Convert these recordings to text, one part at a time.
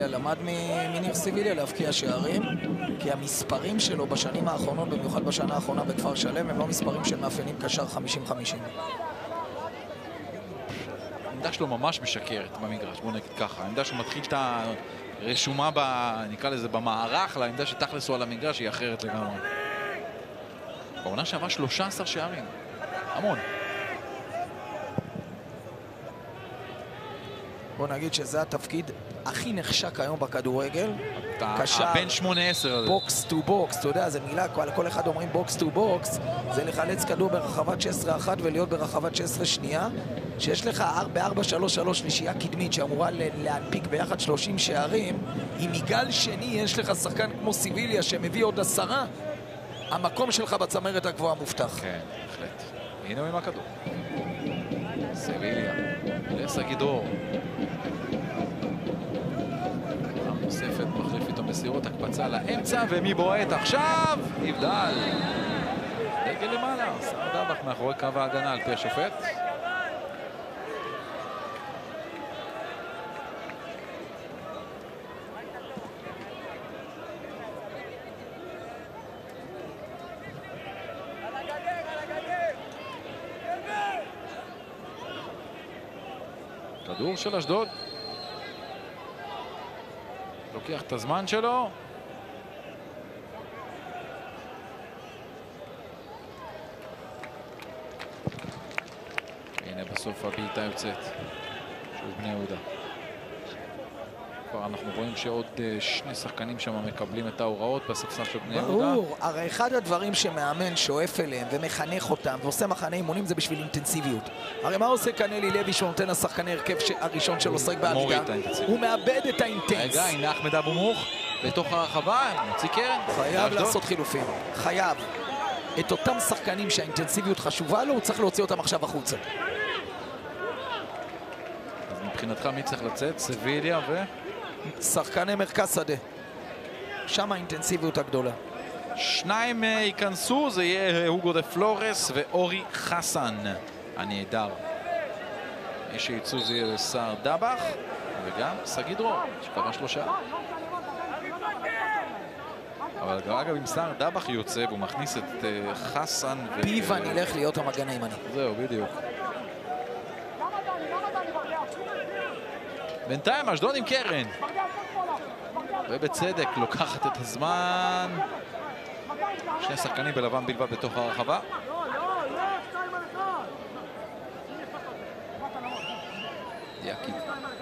למד מניר סביליה להבקיע שערים, כי המספרים שלו בשנים האחרונות, במיוחד בשנה האחרונה בכפר שלם, הם לא מספרים שמאפיינים קשר 50-50. העמדה שלו ממש משקרת במגרש, בוא נגיד ככה. העמדה שהוא מתחיל את הרשומה, נקרא לזה, במערך, לעמדה שתכלס הוא על המגרש היא אחרת לגמרי. בעונה שעברה 13 שערים. המון. בוא נגיד שזה התפקיד הכי נחשק היום בכדורגל. הבן 18 הזה. בוקס טו בוקס, אתה יודע, זה מילה, כל אחד אומרים בוקס טו בוקס, זה לחלץ כדור ברחבת 16-1 ולהיות ברחבת 16 שנייה, שיש לך ב-4-3-3 שלישייה קדמית שאמורה להנפיק ביחד 30 שערים, אם מגל שני יש לך שחקן כמו סביליה שמביא עוד 10, המקום שלך בצמרת הגבוהה מובטח. כן, בהחלט. הנה הוא עם הכדור. סביליה, לסגידור. נוספת, מחליף איתו מסירות, הקפצה לאמצע, ומי בועט עכשיו? נבדל. דגל למעלה, סער דבח מאחורי קו ההגנה על פי השופט. כדור של אשדוד. לוקח את הזמן שלו. הנה בסוף הבעיטה יוצאת. שוב בני יהודה. כבר אנחנו רואים שעוד שני שחקנים שם מקבלים את ההוראות בספסל של בני יהודה. ברור, הרי אחד הדברים שמאמן שואף אליהם ומחנך אותם ועושה מחנה אימונים זה בשביל אינטנסיביות. הרי מה עושה קנלי לוי שנותן לשחקני הרכב הראשון שלו שחק בעמידה? הוא מאבד את האינטנס. רגע, הנה אחמד אבו מוך בתוך הרחבה, מוציא קרן. חייב לעשות חילופים, חייב. את אותם שחקנים שהאינטנסיביות חשובה לו, הוא צריך להוציא אותם עכשיו החוצה. אז מבחינתך מי צריך לצאת? סביליה ו... שחקני מרכז שדה. שם האינטנסיביות הגדולה. שניים ייכנסו, זה יהיה הוגו דה פלורס ואורי חסן הנהדר. מי שיצאו זה יהיה סער דבח וגם סגידור שקבע 3. אבל אגב אם סער דבח יוצא והוא מכניס את חסן פיבה נלך להיות המגן הימני. זהו בדיוק. בינתיים אשדוד עם קרן ובצדק לוקחת את הזמן. שני שחקנים בלבן בלבד בתוך הרחבה. יקיב.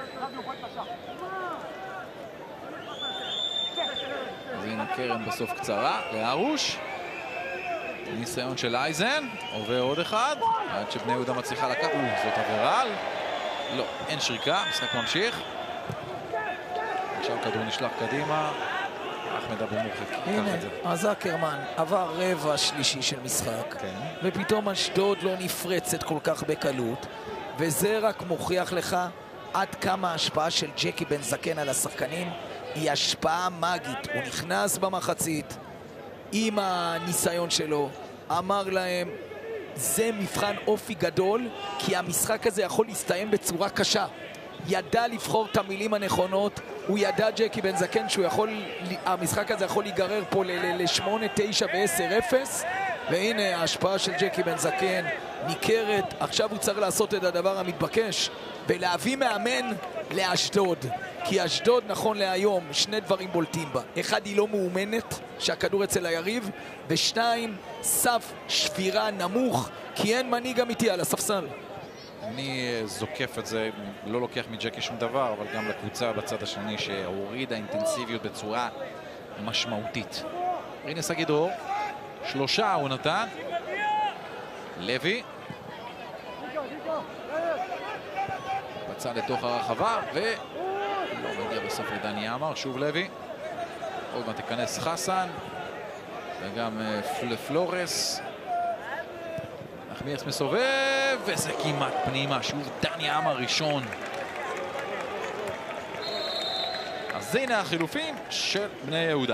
אז הנה קרן בסוף קצרה לארוש. ניסיון של אייזן, עובר עוד אחד עד שבני יהודה מצליחה לקחת. זאת עבירה? לא, אין שריקה, משחק ממשיך. עכשיו כדור נשלח קדימה. אחמד אבו מוך ייקח את זה. אז אקרמן עבר רבע שלישי של משחק, ופתאום אשדוד לא נפרצת כל כך בקלות, וזה רק מוכיח לך עד כמה ההשפעה של ג'קי בן זקן על השחקנים היא השפעה מגית. הוא נכנס במחצית עם הניסיון שלו, אמר להם זה מבחן אופי גדול, כי המשחק הזה יכול להסתיים בצורה קשה. ידע לבחור את המילים הנכונות, הוא ידע ג'קי בן זקן שהוא יכול, המשחק הזה יכול להיגרר פה ל-8, 9 ו-10-0, והנה ההשפעה של ג'קי בן זקן ניכרת. עכשיו הוא צריך לעשות את הדבר המתבקש ולהביא מאמן לאשדוד, כי אשדוד נכון להיום שני דברים בולטים בה. אחד, היא לא מאומנת שהכדור אצל היריב, ושתיים, סף שבירה נמוך, כי אין מנהיג אמיתי על הספסל. אני זוקף את זה, לא לוקח מג'קי שום דבר, אבל גם לקבוצה בצד השני שהורידה אינטנסיביות בצורה משמעותית. הנה סגידור, 3 הוא נתן. לוי פצע לתוך הרחבה ולא מגיע בסוף לדני עמר. שוב לוי, עוד מעט תיכנס חסן וגם פלורס. נחמיאס מסובב וזה כמעט פנימה. שוב דני עמר ראשון. אז הנה החילופים של בני יהודה.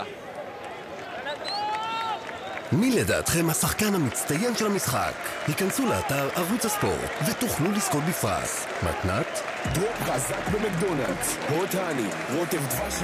מי לדעתכם השחקן המצטיין של המשחק? היכנסו לאתר ערוץ הספורט ותוכלו לזכות בפרס מתנת דרופ חזק במקדונלדס. הוט הני, רוטב דבש